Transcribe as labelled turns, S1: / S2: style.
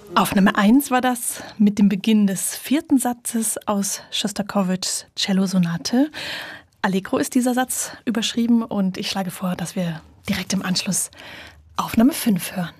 S1: Aufnahme 1 war das mit dem Beginn des 4. Satzes aus Schostakowitschs Cellosonate. Allegro ist dieser Satz überschrieben und ich schlage vor, dass wir direkt im Anschluss Aufnahme 5 hören.